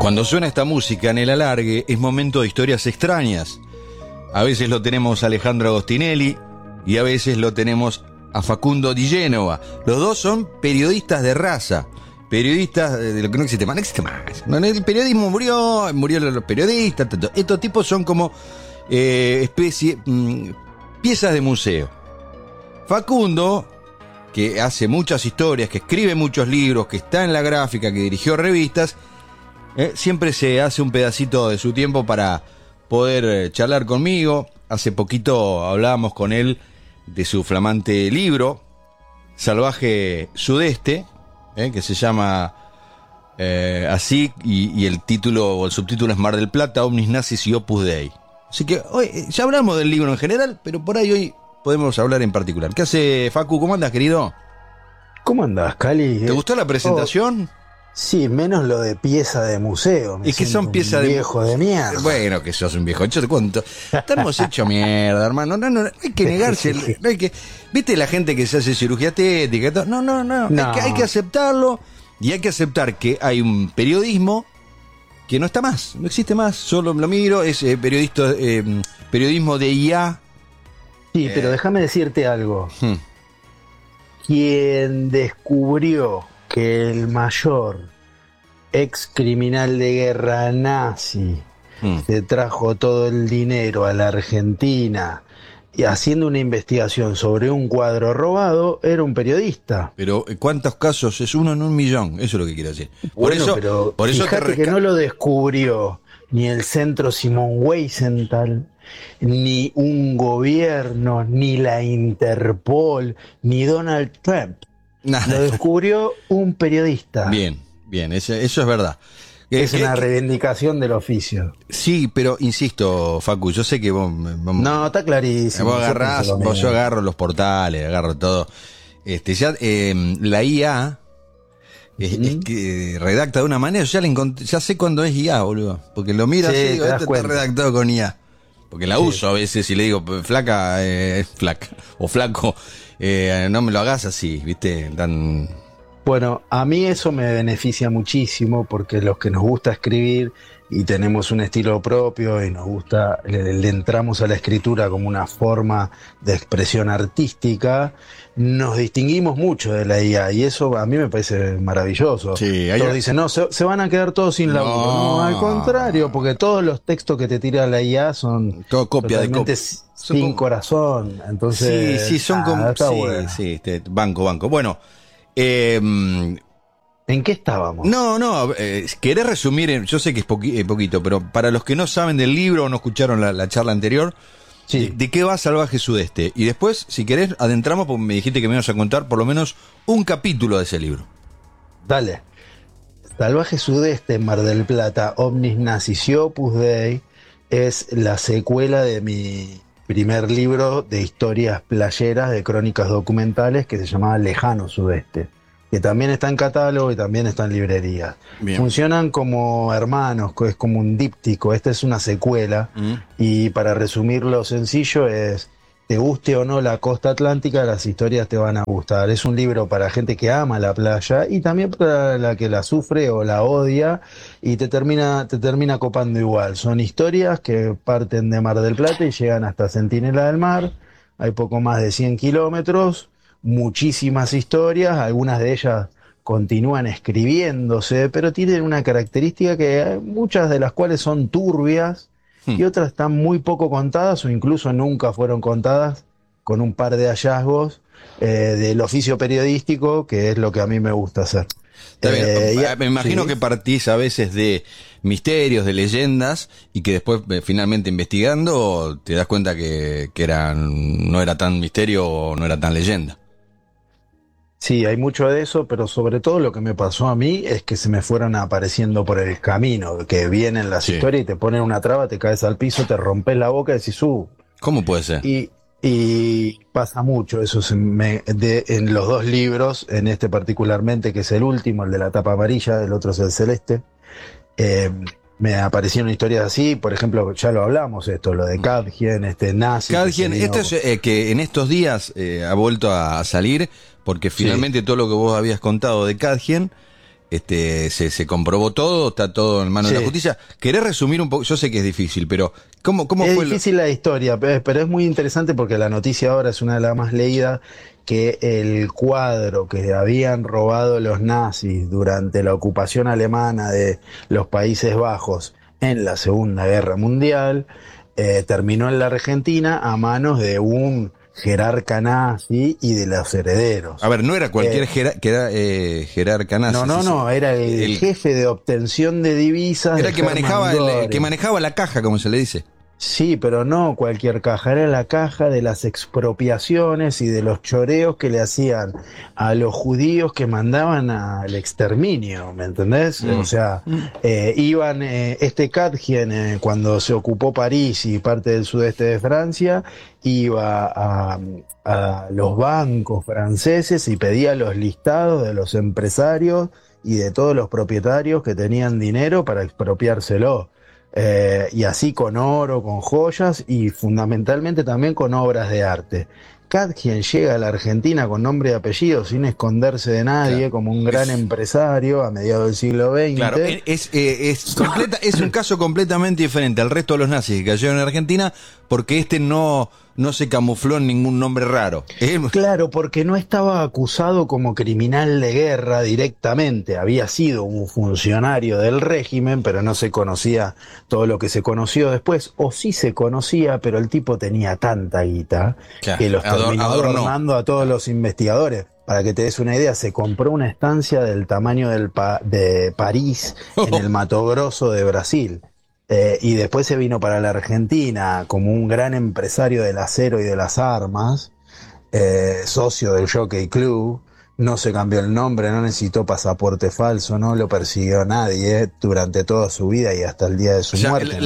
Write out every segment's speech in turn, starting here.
Cuando suena esta música en el alargue, es momento de historias extrañas. A veces lo tenemos a Alejandro Agostinelli y a veces lo tenemos a Facundo Di Génova. Los dos son periodistas de raza. Periodistas de lo que no existe más. No existe más. No, el periodismo murieron los periodistas. Estos tipos son como piezas de museo. Facundo, que hace muchas historias, que escribe muchos libros, que está en la gráfica, que dirigió revistas, siempre se hace un pedacito de su tiempo para poder charlar conmigo. Hace poquito hablábamos con él de su flamante libro, Salvaje Sudeste, que se llama así, y el título o el subtítulo es Mar del Plata, Omnis Nazis y Opus Dei. Así que hoy ya hablamos del libro en general, pero por ahí hoy podemos hablar en particular. ¿Qué hace, Facu? ¿Cómo andas, querido? ¿Cómo andás, Cali? ¿Te gustó la presentación? Sí, menos lo de pieza de museo. Es que son piezas de viejo de mierda. Bueno, que sos un viejo. Yo te cuento. Estamos hechos mierda, hermano. No hay que negarse. No hay que. ¿Viste la gente que se hace cirugía estética? No. Hay que aceptarlo. Y hay que aceptar que hay un periodismo que no está más. No existe más. Solo lo miro. Es periodismo de IA. Sí, pero déjame decirte algo. Quien descubrió que el mayor ex criminal de guerra nazi se trajo todo el dinero a la Argentina y haciendo una investigación sobre un cuadro robado, era un periodista. Pero ¿cuántos casos? Es uno en 1.000.000. Eso es lo que quiero decir. Por eso fíjate que no lo descubrió ni el Centro Simón Wiesenthal, ni un gobierno, ni la Interpol, ni Donald Trump. Lo descubrió un periodista. Bien, eso es verdad. Es una reivindicación del oficio. Sí, pero insisto, Facu, yo sé que vos... No, está clarísimo. Yo agarro los portales, agarro todo. La IA es que redacta de una manera, ya sé cuándo es IA, boludo. Porque lo mira así, está redactado con IA. Porque la uso a veces y le digo, flaca, o flaco, no me lo hagas así, ¿viste? Bueno, a mí eso me beneficia muchísimo porque los que nos gusta escribir y tenemos un estilo propio y nos gusta, le entramos a la escritura como una forma de expresión artística, nos distinguimos mucho de la IA y eso a mí me parece maravilloso. Sí, todos dicen, no, se van a quedar todos sin laburo. No, al contrario, porque todos los textos que te tira la IA son todo copia totalmente sin corazón. Entonces, sí, son como... Bueno. Banco. Bueno, ¿en qué estábamos? No, querés resumir, yo sé que es poquito, pero para los que no saben del libro o no escucharon la charla anterior, sí. ¿De qué va Salvaje Sudeste? Y después, si querés, adentramos, porque me dijiste que me ibas a contar por lo menos un capítulo de ese libro. Dale. Salvaje Sudeste, Mar del Plata, Omnis Nazis y Opus Dei es la secuela de mi primer libro de historias playeras, de crónicas documentales, que se llamaba Lejano Sudeste, que también está en catálogo y también está en librerías. Bien. Funcionan como hermanos, es como un díptico. Esta es una secuela y para resumirlo sencillo es, te guste o no la costa atlántica, las historias te van a gustar. Es un libro para gente que ama la playa y también para la que la sufre o la odia y te termina copando igual. Son historias que parten de Mar del Plata y llegan hasta Centinela del Mar. Hay poco más de 100 kilómetros, muchísimas historias, algunas de ellas continúan escribiéndose, pero tienen una característica que muchas de las cuales son turbias y otras están muy poco contadas o incluso nunca fueron contadas, con un par de hallazgos del oficio periodístico, que es lo que a mí me gusta hacer. Me imagino que partís a veces de misterios, de leyendas, y que después finalmente investigando te das cuenta que no era tan misterio o no era tan leyenda. Sí, hay mucho de eso, pero sobre todo lo que me pasó a mí es que se me fueron apareciendo por el camino, que vienen las historias y te ponen una traba, te caes al piso, te rompes la boca y decís, ¿cómo puede ser? Y pasa mucho eso en los dos libros, en este particularmente, que es el último, el de la tapa amarilla, el otro es el celeste. Me aparecieron historias así, por ejemplo, ya lo hablamos lo de Kadhien, nazi. Kadhien, esto es que en estos días ha vuelto a salir, porque finalmente todo lo que vos habías contado de Kadhien se comprobó todo, está todo en manos de la justicia. ¿Querés resumir un poco? Yo sé que es difícil, pero ¿cómo es fue? difícil la historia, pero es muy interesante porque la noticia ahora es una de las más leídas, que el cuadro que habían robado los nazis durante la ocupación alemana de los Países Bajos en la Segunda Guerra Mundial terminó en la Argentina a manos de un jerarca nazi y de los herederos. A ver, no era cualquier jerarca nazi. No, era el jefe de obtención de divisas. Era el que manejaba la caja, como se le dice. Sí, pero no cualquier caja, era la caja de las expropiaciones y de los choreos que le hacían a los judíos que mandaban al exterminio, ¿me entendés? O sea, iban, Kadgien, cuando se ocupó París y parte del sudeste de Francia, iba a los bancos franceses y pedía los listados de los empresarios y de todos los propietarios que tenían dinero para expropiárselo. Y así con oro, con joyas y fundamentalmente también con obras de arte. Kadgien llega a la Argentina con nombre y apellido sin esconderse de nadie, como un gran empresario a mediados del siglo XX. Claro, es un caso completamente diferente al resto de los nazis que cayeron en Argentina, porque no se camufló en ningún nombre raro. Claro, porque no estaba acusado como criminal de guerra directamente. Había sido un funcionario del régimen, pero no se conocía todo lo que se conoció después. O sí se conocía, pero el tipo tenía tanta guita que los terminó adornando a todos los investigadores. Para que te des una idea, se compró una estancia del tamaño de París en el Mato Grosso de Brasil. Y después se vino para la Argentina como un gran empresario del acero y de las armas, socio del Jockey Club. No se cambió el nombre, no necesitó pasaporte falso, no lo persiguió nadie durante toda su vida y hasta el día de su muerte.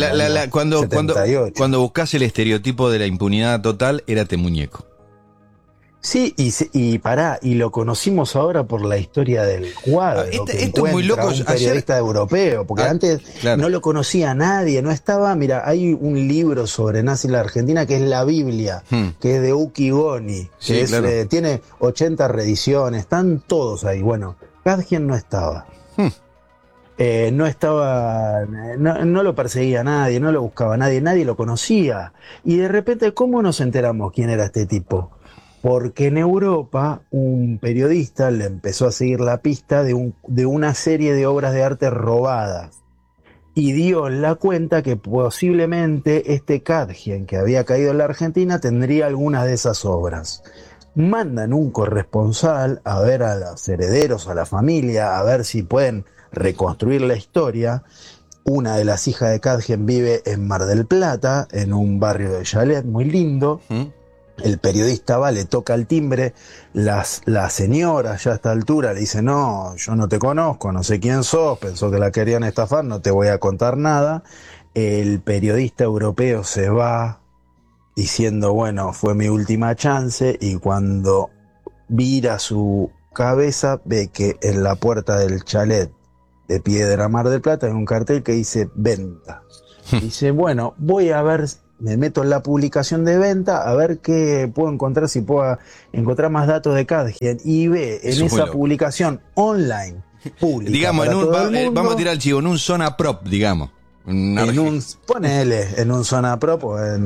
Cuando buscas el estereotipo de la impunidad total, era este muñeco. Sí, y lo conocimos ahora por la historia del cuadro. Esto es muy loco. Un periodista europeo, porque antes no lo conocía nadie, no estaba. Mira, hay un libro sobre nazi en la Argentina que es la Biblia, que es de Uki Goni, que tiene 80 reediciones, están todos ahí. Bueno, Kadgien no estaba. No estaba, no lo perseguía nadie, no lo buscaba nadie, nadie lo conocía. Y de repente, ¿cómo nos enteramos quién era este tipo? Porque en Europa un periodista le empezó a seguir la pista de una serie de obras de arte robadas y dio en la cuenta que posiblemente este Kadgien que había caído en la Argentina tendría algunas de esas obras. Mandan un corresponsal a ver a los herederos, a la familia, a ver si pueden reconstruir la historia. Una de las hijas de Kadgien vive en Mar del Plata, en un barrio de chalet muy lindo. El periodista va, le toca el timbre, la señora ya a esta altura le dice: no, yo no te conozco, no sé quién sos, pensó que la querían estafar, no te voy a contar nada. El periodista europeo se va diciendo: bueno, fue mi última chance, y cuando vira su cabeza ve que en la puerta del chalet de Piedra Mar del Plata hay un cartel que dice venta. Dice: bueno, voy a ver, me meto en la publicación de venta a ver qué puedo encontrar, si puedo encontrar más datos de Kadgien, y ve en esa publicación online pública, digamos, vamos a tirar el chivo, en un zona prop, digamos. Ponele en un zona prop o en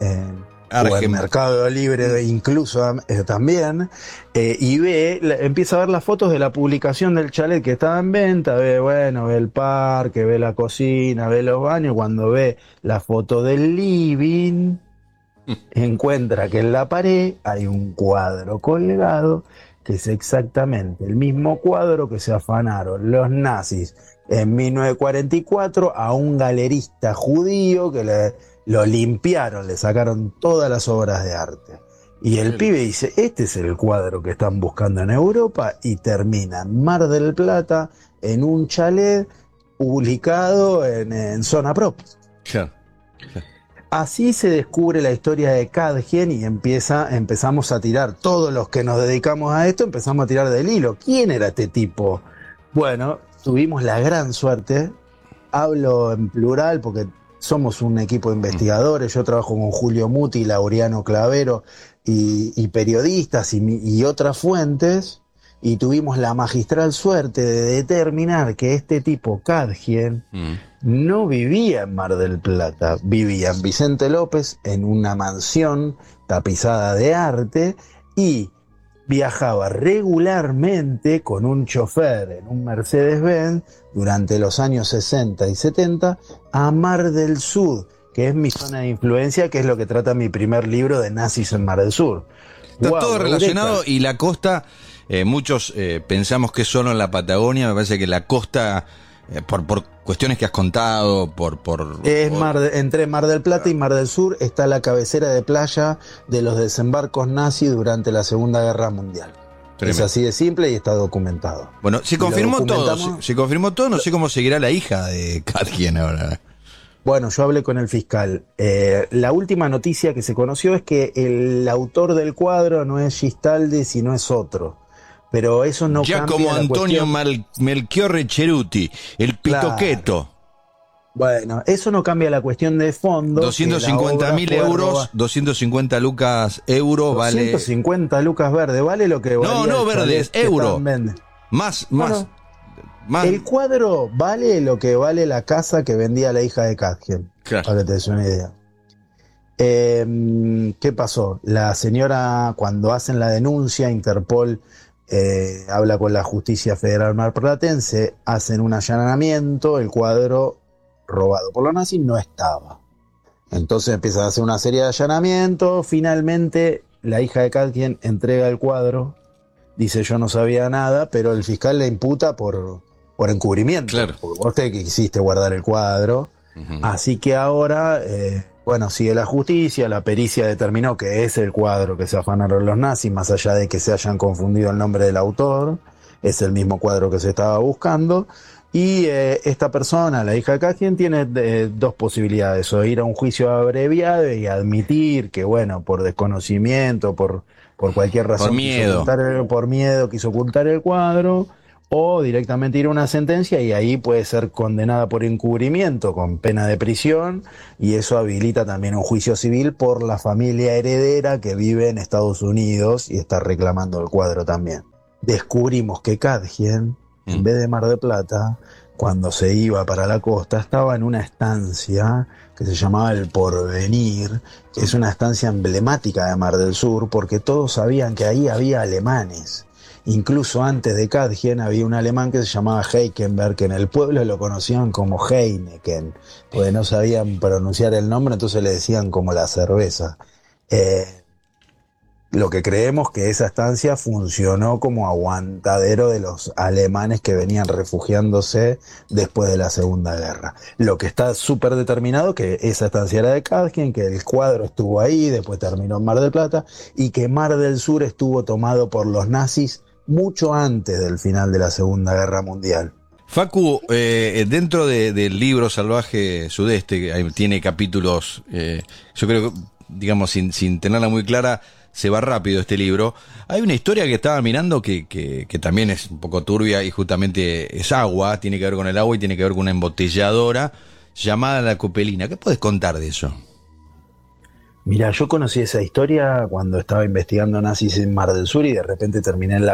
Mercado Libre incluso también, y empieza a ver las fotos de la publicación del chalet que estaba en venta, ve el parque, ve la cocina, ve los baños. Cuando ve la foto del living, encuentra que en la pared hay un cuadro colgado que es exactamente el mismo cuadro que se afanaron los nazis en 1944 a un galerista judío que lo limpiaron, le sacaron todas las obras de arte. Y el pibe dice: este es el cuadro que están buscando en Europa, y termina en Mar del Plata, en un chalet publicado en Zona Prop. Claro. Así se descubre la historia de Kadgien y empezamos a tirar, todos los que nos dedicamos a esto, empezamos a tirar del hilo. ¿Quién era este tipo? Bueno, tuvimos la gran suerte, hablo en plural porque somos un equipo de investigadores, yo trabajo con Julio Muti, Laureano Clavero y periodistas y otras fuentes, y tuvimos la magistral suerte de determinar que este tipo, Kadgien, no vivía en Mar del Plata, vivía en Vicente López, en una mansión tapizada de arte, y viajaba regularmente con un chofer en un Mercedes-Benz durante los años 60 y 70 a Mar del Sur, que es mi zona de influencia, que es lo que trata mi primer libro de nazis en Mar del Sur. Está Wow, todo relacionado. Eureka. Y la costa, muchos pensamos que es solo en la Patagonia. Me parece que la costa, por cuestiones que has contado, Entre Mar del Plata y Mar del Sur está la cabecera de playa de los desembarcos nazis durante la Segunda Guerra Mundial. Tremendo. Es así de simple y está documentado. Bueno, se Y lo confirmó todo. documentamos. Se confirmó todo. No sé cómo seguirá la hija de Kadgien ahora. Bueno, yo hablé con el fiscal. La última noticia que se conoció es que el autor del cuadro no es Gistaldi, sino es otro. Pero eso no Giacomo cambia la Antonio cuestión. Melchiorre Ceruti, el pitoqueto. Bueno, eso no cambia la cuestión de fondo. 250.000 euros, 250 lucas euro vale. 250 lucas verde, vale lo que valía No, el verdes, chalet que euro. estaban vendiendo. Más. El cuadro vale lo que vale la casa que vendía la hija de Kadgien. Claro. Para que te des una idea. ¿Qué pasó? La señora, cuando hacen la denuncia, Interpol habla con la Justicia Federal Marplatense, hacen un allanamiento, el cuadro robado por los nazis no estaba. Entonces empiezan a hacer una serie de allanamientos, finalmente la hija de Kadgien entrega el cuadro, dice yo no sabía nada, pero el fiscal le imputa por encubrimiento, Claro. porque vos te quisiste guardar el cuadro. Así que ahora, sigue la justicia, la pericia determinó que es el cuadro que se afanaron los nazis, más allá de que se hayan confundido el nombre del autor, es el mismo cuadro que se estaba buscando, y esta persona, la hija de Kadgien, tiene dos posibilidades, o ir a un juicio abreviado y admitir que, bueno, por desconocimiento, por cualquier razón, por miedo quiso ocultar el cuadro, o directamente ir a una sentencia y ahí puede ser condenada por encubrimiento con pena de prisión, y eso habilita también un juicio civil por la familia heredera que vive en Estados Unidos y está reclamando el cuadro también. Descubrimos que Kadgien, en vez de Mar del Plata, cuando se iba para la costa, estaba en una estancia que se llamaba El Porvenir, que es una estancia emblemática de Mar del Sur, porque todos sabían que ahí había alemanes. Incluso antes de Kadgien había un alemán que se llamaba Heikenberg, que en el pueblo lo conocían como Heineken, porque no sabían pronunciar el nombre, entonces le decían como la cerveza. Lo que creemos que esa estancia funcionó como aguantadero de los alemanes que venían refugiándose después de la Segunda Guerra. Lo que está súper determinado que esa estancia era de Kadgien, que el cuadro estuvo ahí, después terminó en Mar del Plata, y que Mar del Sur estuvo tomado por los nazis mucho antes del final de la Segunda Guerra Mundial. Facu, dentro del libro Salvaje Sudeste, que ahí tiene capítulos, yo creo que, digamos, sin tenerla muy clara, se va rápido este libro. Hay una historia que estaba mirando que también es un poco turbia y justamente es agua, tiene que ver con el agua y tiene que ver con una embotelladora llamada La Copelina. ¿Qué puedes contar de eso? Mira, yo conocí esa historia cuando estaba investigando nazis en Mar del Sur y de repente terminé en la